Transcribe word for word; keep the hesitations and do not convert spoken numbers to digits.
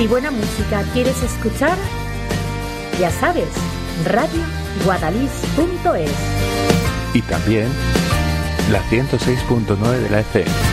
Si buena música quieres escuchar, ya sabes, radio guadalix punto es. Y también la ciento seis punto nueve de la F M.